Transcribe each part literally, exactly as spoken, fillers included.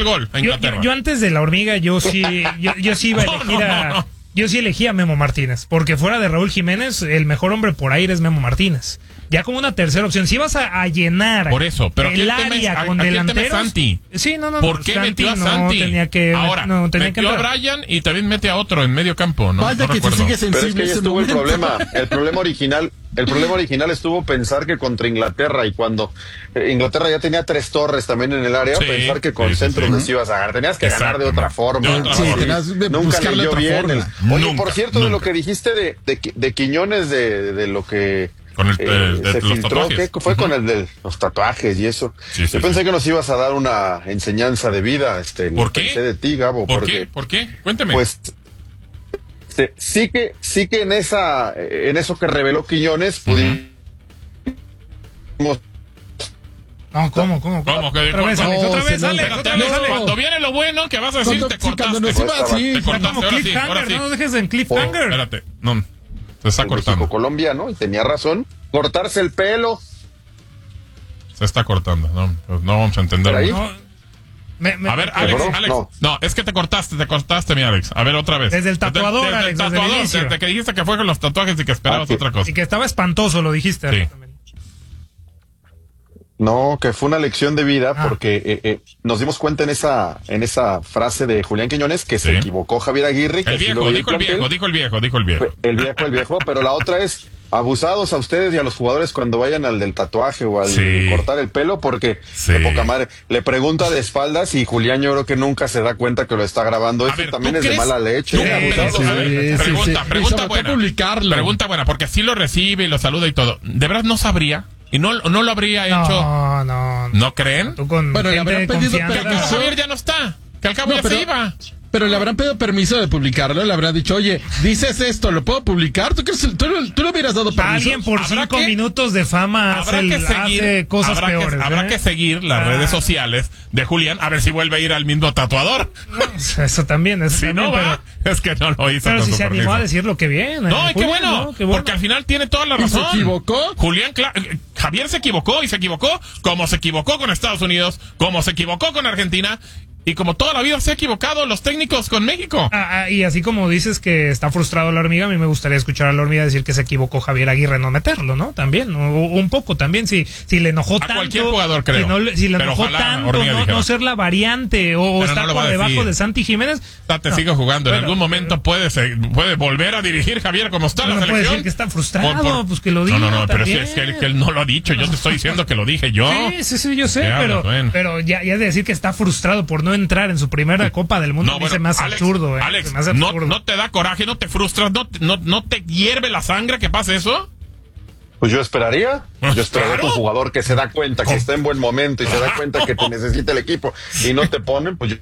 el gol a Inglaterra. Yo, yo, yo antes de la hormiga, yo sí, yo, yo sí iba a elegir no, no, a... no, no. Yo sí elegía a Memo Martínez, porque fuera de Raúl Jiménez, el mejor hombre por aire es Memo Martínez. Ya como una tercera opción, si vas a, a llenar por eso, pero el área con delanteros. Santi? Sí, no, no, ¿Por no, qué Santi metió a no Santi? tenía que Ahora, no, tenía metió que a Brian y también mete a otro en medio campo, ¿no? Vaya no que recuerdo. se sigue Pero es sensible que ahí ese estuvo el momento. problema. El problema original, el problema original estuvo pensar que contra Inglaterra, y cuando eh, Inglaterra ya tenía tres torres también en el área, Sí, pensar que con sí, sí, centros sí. les ibas a ganar. Tenías que Exacto. ganar de otra forma. De otra Sí, forma. tenías que Nunca buscarle leyó otra bien. forma. El, oye, Nunca, por cierto, de lo nunca. que dijiste de, de, de Quiñones, de, de lo que Con el, eh, de, de se los filtró, tatuajes. ¿qué fue Ujú. con el de los tatuajes y eso? Sí, sí, Yo pensé sí. que nos ibas a dar una enseñanza de vida. Este, ¿Por qué? Pensé de ti, Gabo. ¿Por porque, qué? ¿Por qué? Cuénteme. Pues este, sí que sí que en esa en eso que reveló Quiñones pudimos No, ¿cómo, cómo? ¿Cómo? Que- Otra vez, no, Alex, otra se vez, no- Alex, Espérate, otra Alex, vez, Alex. cuando viene lo bueno, ¿qué vas a decir? Cuando, Te sí, cuando cortaste. nos iba así, Te Está cortaste, como ahora sí, cliffhanger, ahora sí. no dejes en cliffhanger. Espérate, no, se está cortando. México Colombia, ¿no? Y tenía razón. Cortarse el pelo. Se está cortando, no, pues no vamos a entender. Por ahí. No, me- me- A ver, Alex, ¿Mejoró? Alex, No. no, es que te cortaste, te cortaste, mi Alex. A ver, otra vez. Desde el tatuador, Desde- desde Alex, el desde el tatuador, inicio. desde que dijiste que fue con los tatuajes y que esperabas Ah, sí. otra cosa. Y que estaba espantoso, lo dijiste. Sí. Alex, también. No, que fue una lección de vida Ah. porque eh, eh, nos dimos cuenta en esa en esa frase de Julián Quiñones que Sí. se equivocó Javier Aguirre. Que El así lo viejo, veía dijo el plantel. viejo, dijo el viejo, dijo el viejo. El viejo, el viejo, pero la otra es abusados a ustedes y a los jugadores cuando vayan al del tatuaje o al Sí. de cortar el pelo, porque Sí. de poca madre le pregunta de espaldas y Julián yo creo que nunca se da cuenta que lo está grabando. A Eso ver, también ¿tú es de crees? mala leche. ¿Tú ¿eh? crees? Abusados. A ver, Sí, sí, pregunta, sí. Y pregunta sobre todo buena. publicarlo. Pregunta buena, porque sí lo recibe y lo saluda y todo. ¿De verdad no sabría? ¿Y no, no lo habría hecho? No, no. ¿No creen? Tú con Bueno, le gente habrán de pedido confianza. Que al cabo permiso. Javier ya no está. Que al cabo No, ya pero- se iba. Pero le habrán pedido permiso de publicarlo, le habrán dicho, oye, dices esto, ¿lo puedo publicar? ¿Tú, crees, tú, tú le hubieras dado permiso? Alguien por ¿Habrá cinco que- minutos de fama hace, Habrá el- que seguir, hace cosas habrá, peores. que, habrá ¿eh? que seguir las Ah. redes sociales de Julián a ver si vuelve a ir al mismo tatuador. Eso también, eso Si también, no va, pero, es que no lo hizo pero con si su se animó permiso. a decir lo que bien. No, eh, y qué Julián, bueno, ¿no? Qué bueno. porque al final tiene toda la ¿Y se razón. equivocó? Julián, Cla- eh, Javier se equivocó y se equivocó como se equivocó con Estados Unidos, como se equivocó con Argentina y como toda la vida se ha equivocado los técnicos con México. Ah, ah, y así como dices que está frustrado la hormiga, a mí me gustaría escuchar a la hormiga decir que se equivocó Javier Aguirre no meterlo, ¿no? También, o- un poco también, si, si le enojó A tanto. cualquier jugador, creo. Si, no le- si le Pero enojó ojalá tanto Hormiga no, dijera. no ser la variante o, o Pero estar no lo va por a debajo decir. de Santi Jiménez. Está, te no. sigue jugando. En Bueno, algún momento puede, se- puede volver a dirigir Javier como está No la puede selección. decir que está frustrado, pues que lo diga No, no, no, pero si también. es que él, que él no lo ha dicho. Yo te estoy diciendo que lo dije yo. Sí, sí, sí, yo sé, ¿Qué hablas, pero, bueno? pero ya, ya de decir que está frustrado por no entrar en su primera Copa del Mundo, No, a mí bueno, se me hace Alex, absurdo, eh. Alex, se me hace no, absurdo. no te da coraje, no te frustras, no, te- no, no te hierve la sangre que pase eso. Pues yo esperaría, Pues yo esperaría claro. que un jugador que se da cuenta que ¿Cómo? está en buen momento y se da cuenta que te necesita el equipo y no te ponen, pues yo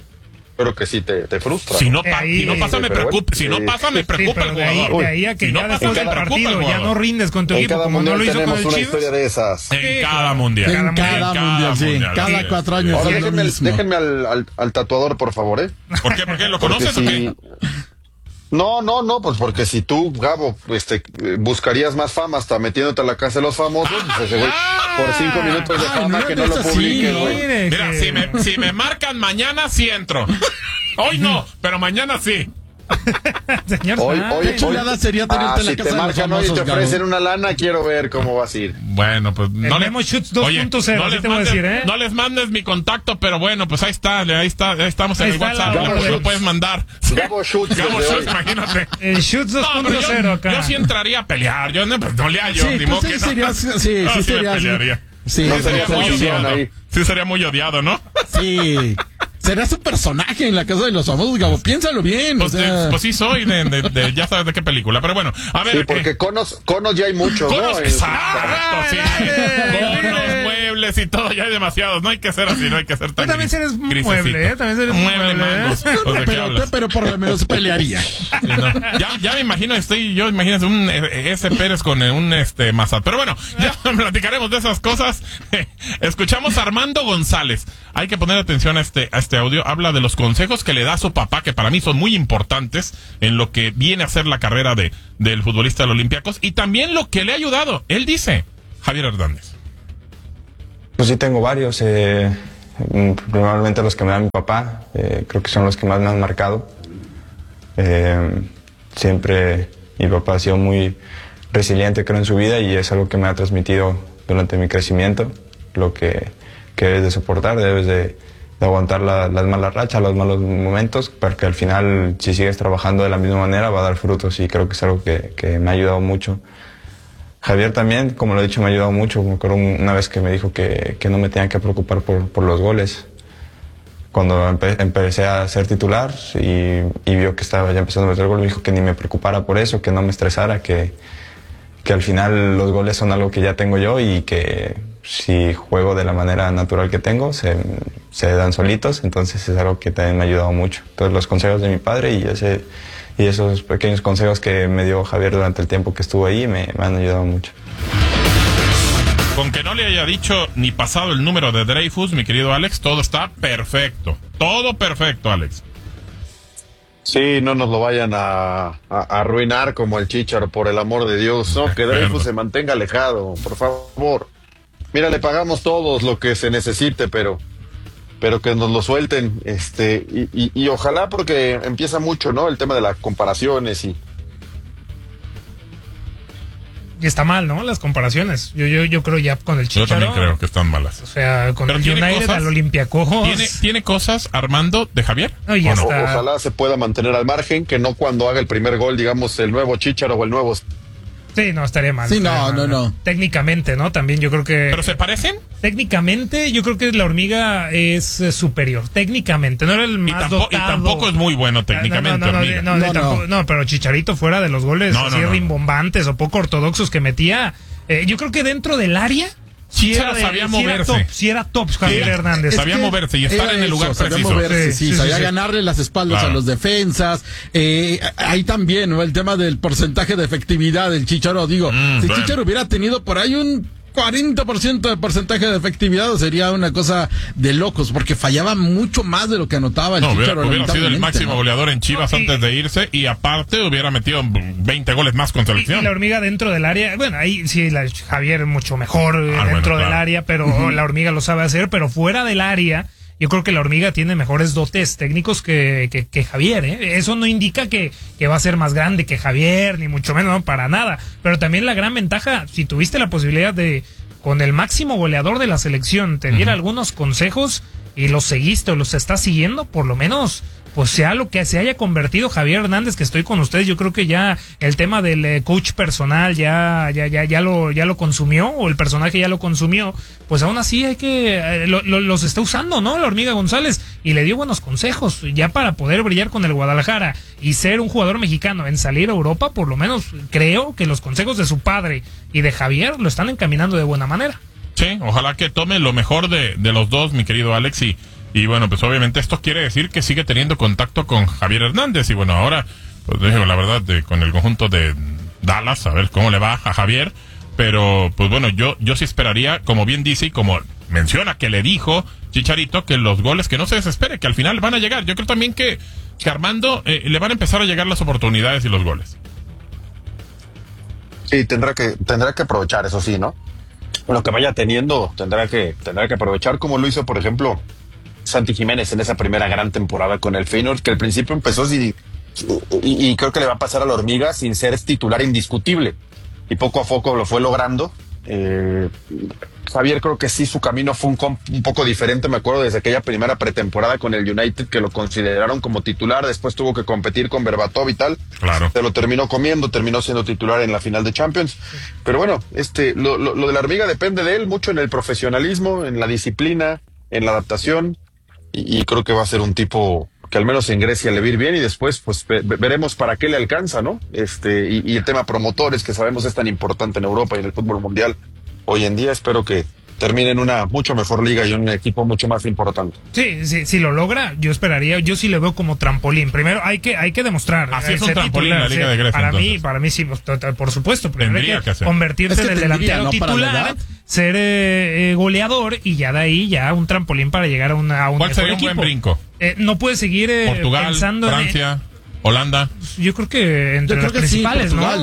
creo que sí te, te frustra. Si no, De pa- ahí- si no pasa, me Pero preocupa. bueno, Si no sí. pasa, me Sí, preocupa pero el de ahí, jugador. de ahí a que Si ya no después pasa, del me preocupa el partido ya jugador. no rindes con tu En equipo cada como no mundial lo hizo con tenemos el una Chivas. historia de esas. En Sí, cada claro. mundial. En Cada cada mundial, mundial, sí. mundial, Cada sí. cuatro años. Ahora es lo déjenme, mismo. déjenme al, al, al tatuador, por favor, ¿eh? ¿Por qué? ¿Por qué? ¿Lo Porque conoces o si- qué? No, no, no, pues porque si tú, Gabo, este, eh, buscarías más fama hasta metiéndote a la casa de los famosos, pues ese güey, por cinco minutos de Ay, fama no que no es lo así, publique, ¿no? güey. Mire Mira, que- si me, si me marcan mañana, sí entro. Hoy no, pero mañana sí. Señor Hoy, Sáenz. hoy, Qué chulada hoy- sería tenerte ah, en la si casa te de los marcan hoy y te famosos, ofrecen Gabo. una lana, quiero ver cómo vas a ir. Bueno, pues no le- Memo Schutz dos Oye, punto cero, no así les te voy a mandes, decir, ¿eh? no les mandes mi contacto, pero bueno, pues ahí está, ahí está, ahí estamos en Ahí el está WhatsApp, la- le- la- lo puedes mandar. Gabo Schutz, Gabo desde Schutz, hoy. imagínate. El Schutz dos No, punto pero cero yo, acá. yo sí entraría a pelear, yo no, pues, no le hallo, Sí, ni tú modo sí que no. serías- sí, No, sí me serías- pelearía. Sí, No Sí sería se muy posicionan odiado. ahí. Sí sería muy odiado, ¿no? Sí. Serás un personaje en la casa de los famosos, Gabo. Piénsalo bien. Pues, o sea, eh, pues sí soy de, de- de- ya sabes de qué película, pero bueno, a ver. Sí, eh, porque conos, conos ya hay muchos, Conos, ¿no? Eh, exacto, sí. dale, Con dale. los muebles y todo, ya hay demasiados. No hay que ser así, no hay que ser tan Tú también gris- eres un grisecito. mueble, ¿eh? También eres un mueble. mueble, ¿eh? mangos. Pues, ¿de qué pero, hablas? pero por lo menos pelearía. Sí, no. ya, ya me imagino, estoy yo, imagínate un eh, S. Pérez con eh, un este Mazat. Pero bueno, ya platicaremos de esas cosas. Escuchamos a Armando González. Hay que poner atención a este, a este audio. Habla de los consejos que le da a su papá, que para mí son muy importantes en lo que viene a ser la carrera de, del futbolista de los Olympiacos y también lo que le ha ayudado. Él dice, Javier Hernández. Pues sí, tengo varios. Eh, Normalmente los que me da mi papá, eh, creo que son los que más me han marcado. Eh, siempre mi papá ha sido muy resiliente, creo, en su vida, y es algo que me ha transmitido durante mi crecimiento, lo que, que debes de soportar, debes de, de aguantar la, las malas rachas, los malos momentos, porque al final, si sigues trabajando de la misma manera, va a dar frutos, y creo que es algo que, que me ha ayudado mucho. Javier también, como lo he dicho, me ha ayudado mucho. Me acuerdo una vez que me dijo que, que no me tenía que preocupar por, por los goles. Cuando empe empecé a ser titular y, y vio que estaba ya empezando a meter gol, me dijo que ni me preocupara por eso, que no me estresara, que, que al final los goles son algo que ya tengo yo y que si juego de la manera natural que tengo, se, se dan solitos. Entonces es algo que también me ha ayudado mucho. Entonces los consejos de mi padre y ese... Y esos pequeños consejos que me dio Javier durante el tiempo que estuvo ahí me, me han ayudado mucho. Con que no le haya dicho ni pasado el número de Dreyfus, mi querido Alex, todo está perfecto. Todo perfecto, Alex. Sí, no nos lo vayan a, a, a arruinar como el Chícharo, por el amor de Dios. No, que Dreyfus se mantenga alejado, por favor. Mira, le pagamos todos lo que se necesite, pero... pero que nos lo suelten, este, y, y, y ojalá, porque empieza mucho, ¿no? El tema de las comparaciones y... Y está mal, ¿no? Las comparaciones. Yo, yo, yo creo ya con el Chícharo. Yo también creo que están malas. O sea, con Pero el tiene United, cosas- al Olympiacos. ¿Tiene, ¿Tiene cosas, Armando, de Javier? No, ya ¿O no? O- está. ojalá se pueda mantener al margen, que no cuando haga el primer gol, digamos, el nuevo Chícharo o el nuevo... Sí, no, estaría mal. Sí, estaría no, mal. no, no. Técnicamente, ¿no? También yo creo que... ¿Pero se parecen? Técnicamente, yo creo que la hormiga es eh, superior. Técnicamente, no era el Y más tampoco, y dotado. tampoco es muy bueno técnicamente, No, no, no, Hormiga. no, no, No, tampoco- no. no, pero Chicharito fuera de los goles No, no, así no, no. rimbombantes o poco ortodoxos que metía. Eh, yo creo que dentro del área... sí Chicharo era de- sabía sí era moverse. top, sí era top Javier Hernández. Sabía moverse y estar era en el lugar sabía preciso. moverse, Sí, sí, sí, sabía sí, sí. ganarle las espaldas Claro. a los defensas. Eh, ahí también, ¿no? El tema del porcentaje de efectividad del Chicharo. Digo, Mm, si bueno. Chicharo hubiera tenido por ahí un cuarenta por ciento de porcentaje de efectividad, sería una cosa de locos, porque fallaba mucho más de lo que anotaba el No, hubiera, Chicharo. hubiera sido el lamentablemente, máximo ¿no? goleador en Chivas No, y- antes de irse y aparte hubiera metido veinte goles más con Y, y selección. la hormiga dentro del área, bueno, ahí sí, la Javier mucho mejor eh, Ah, dentro bueno, del claro. área, pero la hormiga lo sabe hacer, pero fuera del área, yo creo que la hormiga tiene mejores dotes técnicos que, que, que Javier, ¿eh? Eso no indica que, que va a ser más grande que Javier, ni mucho menos, no, para nada. Pero también la gran ventaja, si tuviste la posibilidad de, con el máximo goleador de la selección, te diera algunos consejos y los seguiste o los estás siguiendo, por lo menos, pues sea lo que se haya convertido Javier Hernández, que estoy con ustedes, yo creo que ya el tema del eh, coach personal ya, ya, ya, ya lo, ya lo consumió, o el personaje ya lo consumió, pues aún así hay que, eh, lo- lo- los está usando, ¿no? La hormiga González, y le dio buenos consejos, ya para poder brillar con el Guadalajara y ser un jugador mexicano en salir a Europa, por lo menos creo que los consejos de su padre y de Javier lo están encaminando de buena manera. Sí, ojalá que tome lo mejor de, de los dos, mi querido Alex. Y, y bueno, pues obviamente esto quiere decir que sigue teniendo contacto con Javier Hernández. Y bueno, ahora, pues digo, la verdad, de, con el conjunto de Dallas, a ver cómo le va a Javier. Pero, pues bueno, yo, yo sí esperaría, como bien dice y como menciona que le dijo Chicharito, que los goles, que no se desespere, que al final van a llegar. Yo creo también que, que Armando eh, le van a empezar a llegar las oportunidades y los goles. Sí, tendrá que, tendrá que aprovechar, eso sí, ¿no? Lo que vaya teniendo, tendrá que, tendrá que aprovechar, como lo hizo, por ejemplo, Santi Jiménez en esa primera gran temporada con el Feyenoord, que al principio empezó y, y, y creo que le va a pasar a la hormiga sin ser titular indiscutible. Y poco a poco lo fue logrando. Eh, Javier, creo que sí, su camino fue un, com- un poco diferente. Me acuerdo desde aquella primera pretemporada con el United, que lo consideraron como titular. Después tuvo que competir con Berbatov y tal. Claro. Se lo terminó comiendo, terminó siendo titular en la final de Champions. Pero bueno, este, lo, lo, lo de la hormiga depende de él mucho en el profesionalismo, en la disciplina, en la adaptación. Y, y creo que va a ser un tipo que al menos en Grecia le va a ir bien, y después pues ve- ve- veremos para qué le alcanza, ¿no? Este, y, y el tema promotores, que sabemos es tan importante en Europa y en el fútbol mundial hoy en día. Espero que termine en una mucho mejor liga y un equipo mucho más importante. Sí, sí, si lo logra, yo esperaría, yo sí le veo como trampolín. Primero hay que hay que demostrar. Así eh, es un ser trampolín titular, la Liga sí. de Grecia, Para mí, entonces. para mí sí, pues, to- to- por supuesto. Primero Tendría hay que hacer. convertirse Es que en el tendría, delantero ¿no? Para la titular, edad. ser eh, eh, goleador, y ya de ahí ya un trampolín para llegar a, una, a un ¿Cuál mejor sería un buen equipo. brinco? Eh, no puede seguir eh, Portugal, pensando en- Francia, Holanda. yo creo que entre Yo las creo que sí, principales, Portugal, ¿no? ¿no?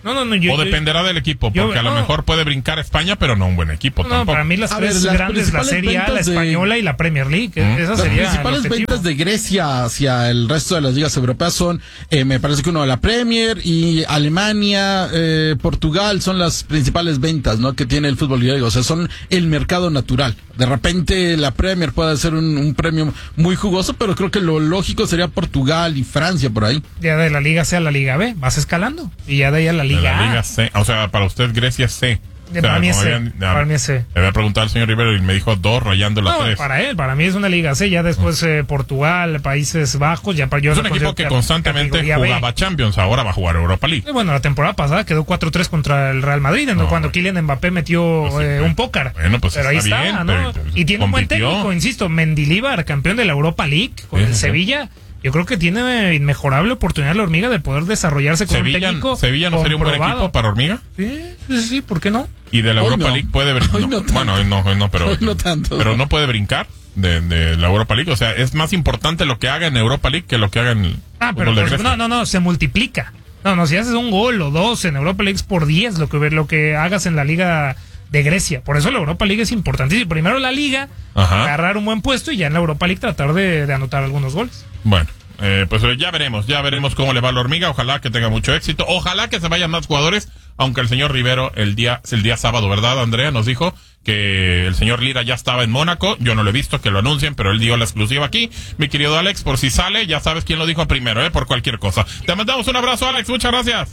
No, no, no. Yo, o dependerá del equipo, porque yo, a lo no. mejor puede brincar España, pero no un buen equipo No, tampoco. para mí las A tres ver, las grandes, la principales Serie A, la ventas de- Española y la Premier League. ¿Mm? Esa Las sería principales el objetivo. ventas de Grecia hacia el resto de las ligas europeas son, eh, me parece que uno de la Premier y Alemania, eh, Portugal son las principales ventas, ¿no? Que tiene el fútbol griego. O sea, son el mercado natural. De repente la Premier puede ser un, un premio muy jugoso, pero creo que lo lógico sería Portugal y Francia por ahí. Ya de la Liga C a la Liga B, vas escalando. Y ya de ahí a la De Liga la A. Liga C. O sea, para usted Grecia C. De- O sea, para mí es como C, habían- para mí es C. Le había preguntado al señor Rivero y me dijo dos, rayando la No, tres. para él, para mí es una Liga C. Ya después eh, Portugal, Países Bajos. Ya para yo Es lo un equipo considero que cat- constantemente categoría B. jugaba Champions, ahora va a jugar Europa League. Y bueno, la temporada pasada quedó cuatro tres contra el Real Madrid, ¿no? No, Cuando bueno. Kylian Mbappé metió Pues sí, eh, pero- un pócar. bueno, pues pero ahí está está, bien, ¿no? pero Y tiene un buen compitió. técnico, insisto, Mendilibar, campeón de la Europa League con Sí, el sí. Sevilla. Yo creo que tiene inmejorable oportunidad la Hormiga de poder desarrollarse con un Sevilla, técnico Sevilla no sería un buen comprobado. equipo para Hormiga. Sí, sí, sí, ¿por qué no? Y de la Hoy Europa no. League puede brincar. Hoy no tanto. Bueno, hoy no, hoy no, pero, Hoy no tanto. pero no puede brincar de, de la Europa League. O sea, es más importante lo que haga en Europa League que lo que haga en el Ah, pero fútbol de pues, Grecia. no, no, no, se multiplica. No, no, si haces un gol o dos en Europa League es por diez lo que, lo que hagas en la Liga de Grecia. Por eso la Europa League es importantísima. Primero la Liga, Ajá. agarrar un buen puesto y ya en la Europa League tratar de, de anotar algunos goles. Bueno, eh, pues ya veremos, ya veremos cómo le va a la Hormiga. Ojalá que tenga mucho éxito. Ojalá que se vayan más jugadores, aunque el señor Rivero el día, el día sábado, ¿verdad, Andrea? Nos dijo que el señor Lira ya estaba en Mónaco. Yo no lo he visto, que lo anuncien, pero él dio la exclusiva aquí. Mi querido Alex, por si sale, ya sabes quién lo dijo primero, ¿eh? Por cualquier cosa. Te mandamos un abrazo, Alex. Muchas gracias.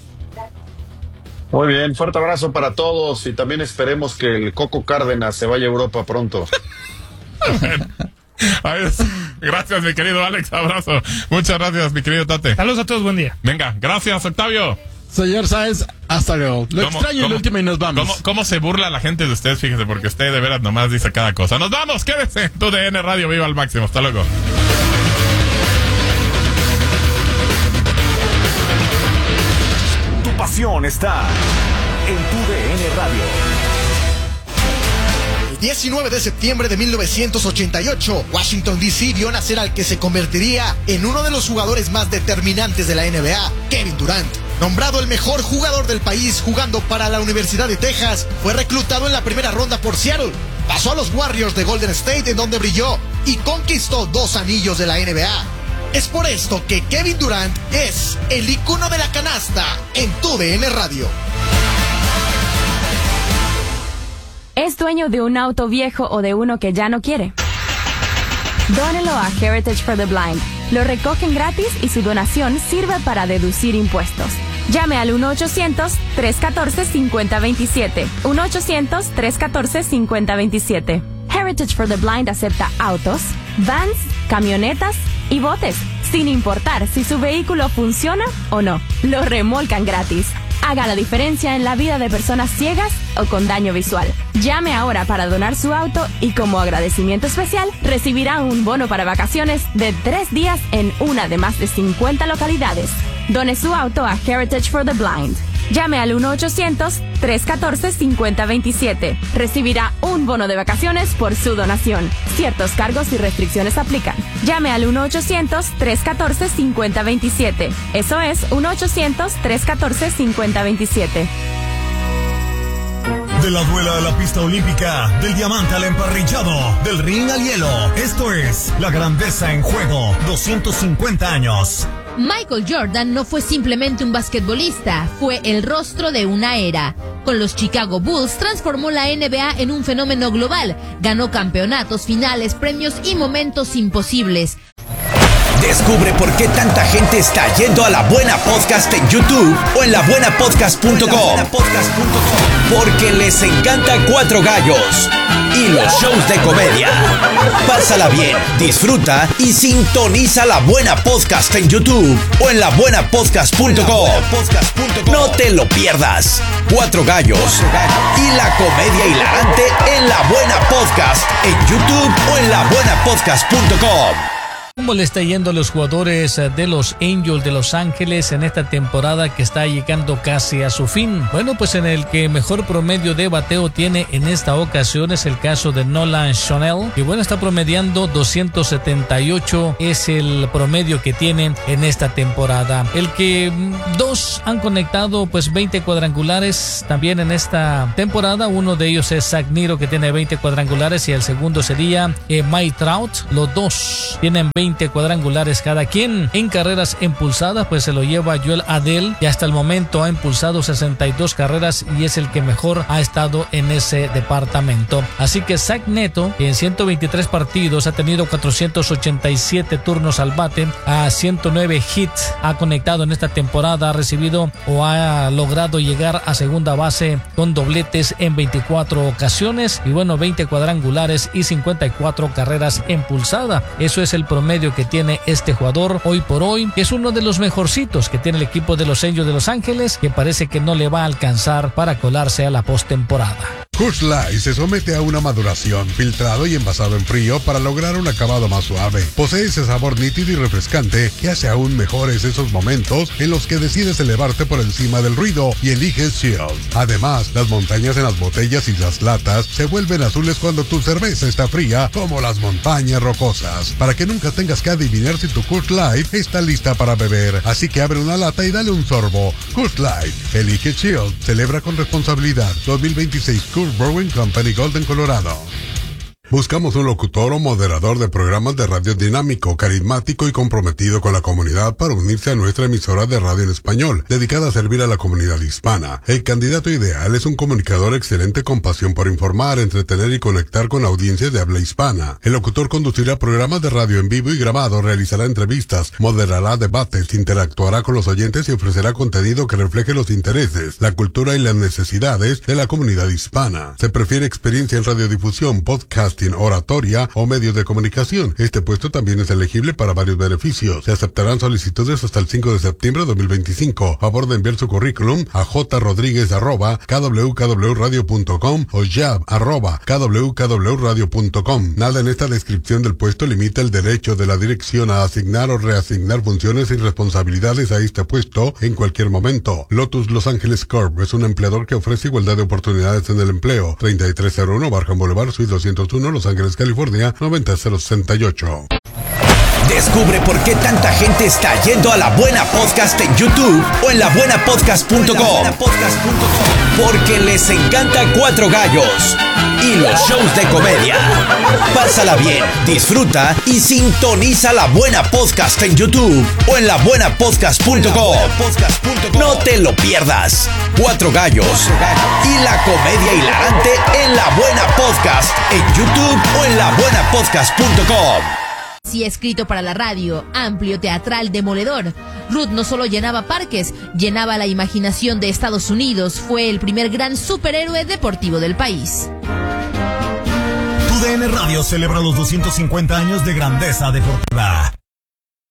Muy bien, fuerte abrazo para todos y también esperemos que el Coco Cárdenas se vaya a Europa pronto. Ahí es. Gracias, mi querido Alex. Abrazo. Muchas gracias, mi querido Tate. Saludos a todos, buen día. Venga, gracias, Octavio. Señor Sáenz, hasta luego. Lo ¿Cómo- extraño el cómo- último y nos vamos. ¿Cómo, cómo se burla la gente de ustedes? Fíjese, porque usted de veras nomás dice cada cosa. Nos vamos, quédese. Tu D N Radio, viva al máximo. Hasta luego. Tu pasión está en Tu D N Radio. El diecinueve de septiembre de mil novecientos ochenta y ocho, Washington D C vio nacer al que se convertiría en uno de los jugadores más determinantes de la N B A, Kevin Durant. Nombrado el mejor jugador del país jugando para la Universidad de Texas, fue reclutado en la primera ronda por Seattle. Pasó a los Warriors de Golden State, en donde brilló y conquistó dos anillos de la N B A. Es por esto que Kevin Durant es el icono de la canasta en Tu D N Radio. ¿Es dueño de un auto viejo o de uno que ya no quiere? Dónelo a Heritage for the Blind. Lo recogen gratis y su donación sirve para deducir impuestos. Llame al uno ochocientos, tres uno cuatro, cinco cero dos siete. uno ochocientos, tres uno cuatro, cinco cero dos siete. Heritage for the Blind acepta autos, vans, camionetas y botes, sin importar si su vehículo funciona o no. Lo remolcan gratis. Haga la diferencia en la vida de personas ciegas o con daño visual. Llame ahora para donar su auto y como agradecimiento especial recibirá un bono para vacaciones de tres días en una de más de cincuenta localidades. Done su auto a Heritage for the Blind. Llame al uno ochocientos, tres uno cuatro, cinco cero dos siete. Recibirá un bono de vacaciones por su donación. Ciertos cargos y restricciones aplican. Llame al uno ochocientos, tres uno cuatro, cinco cero dos siete. Eso es uno ochocientos, tres uno cuatro, cinco cero dos siete. De la duela a la pista olímpica, del diamante al emparrillado, del ring al hielo. Esto es La Grandeza en Juego, doscientos cincuenta años. Michael Jordan no fue simplemente un basquetbolista, fue el rostro de una era. Con los Chicago Bulls transformó la N B A en un fenómeno global, ganó campeonatos, finales, premios y momentos imposibles. Descubre por qué tanta gente está yendo a La Buena Podcast en YouTube o en la buena podcast punto com. Porque les encanta Cuatro Gallos y los shows de comedia. Pásala bien, disfruta y sintoniza La Buena Podcast en YouTube o en la buena podcast punto com. No te lo pierdas. Cuatro Gallos y la comedia hilarante en La Buena Podcast en YouTube o en la buena podcast punto com. ¿Cómo le está yendo a los jugadores de los Angels de Los Ángeles en esta temporada que está llegando casi a su fin? Bueno, pues en el que mejor promedio de bateo tiene en esta ocasión es el caso de Nolan Chanel, que bueno, está promediando doscientos setenta y ocho, es el promedio que tienen en esta temporada. El que dos han conectado pues veinte cuadrangulares también en esta temporada, uno de ellos es Zach Niro, que tiene veinte cuadrangulares, y el segundo sería eh, Mike Trout. Los dos tienen veinte cuadrangulares cada quien. En carreras impulsadas pues se lo lleva Joel Adell, que hasta el momento ha impulsado sesenta y dos carreras y es el que mejor ha estado en ese departamento. Así que Zach Neto, que en ciento veintitrés partidos ha tenido cuatrocientos ochenta y siete turnos al bate, a ciento nueve hits ha conectado en esta temporada, ha recibido o ha logrado llegar a segunda base con dobletes en veinticuatro ocasiones y bueno, veinte cuadrangulares y cincuenta y cuatro carreras impulsadas. Eso es el promedio que tiene este jugador hoy por hoy, que es uno de los mejorcitos que tiene el equipo de los Angels de Los Ángeles, que parece que no le va a alcanzar para colarse a la postemporada. Coors Light se somete a una maduración, filtrado y envasado en frío para lograr un acabado más suave. Posee ese sabor nítido y refrescante que hace aún mejores esos momentos en los que decides elevarte por encima del ruido y eliges Shield. Además, las montañas en las botellas y las latas se vuelven azules cuando tu cerveza está fría, como las montañas rocosas. Para que nunca tengas que adivinar si tu Coors Light está lista para beber. Así que abre una lata y dale un sorbo. Coors Light, elige Shield, celebra con responsabilidad. dos mil veintiséis Coors Brewing Company, Golden, Colorado. Buscamos un locutor o moderador de programas de radio dinámico, carismático y comprometido con la comunidad para unirse a nuestra emisora de radio en español, dedicada a servir a la comunidad hispana. El candidato ideal es un comunicador excelente con pasión por informar, entretener y conectar con audiencias de habla hispana. El locutor conducirá programas de radio en vivo y grabado, realizará entrevistas, moderará debates, interactuará con los oyentes y ofrecerá contenido que refleje los intereses, la cultura y las necesidades de la comunidad hispana. Se prefiere experiencia en radiodifusión, podcasting, oratoria o medios de comunicación. Este puesto también es elegible para varios beneficios. Se aceptarán solicitudes hasta el cinco de septiembre de dos mil veinticinco. Favor de enviar su currículum a jrodríguez arroba k w k w radio punto com o jab arroba k w k w radio punto com. Nada en esta descripción del puesto limita el derecho de la dirección a asignar o reasignar funciones y responsabilidades a este puesto en cualquier momento. Lotus Los Ángeles Corp es un empleador que ofrece igualdad de oportunidades en el empleo. treinta y tres cero uno Barham Boulevard, Suite doscientos uno, Los Ángeles, California, noventa cero sesenta y ocho. Descubre por qué tanta gente está yendo a La Buena Podcast en YouTube o en la buena podcast punto com. Porque les encanta Cuatro Gallos y los shows de comedia. Pásala bien, disfruta y sintoniza La Buena Podcast en YouTube o en la buena podcast punto com. No te lo pierdas. Cuatro Gallos y la comedia hilarante en La Buena Podcast en YouTube o en la buena podcast punto com. Sí, escrito para la radio, amplio, teatral, demoledor. Ruth no solo llenaba parques, llenaba la imaginación de Estados Unidos. Fue el primer gran superhéroe deportivo del país. Tu D N Radio celebra los doscientos cincuenta años de grandeza deportiva.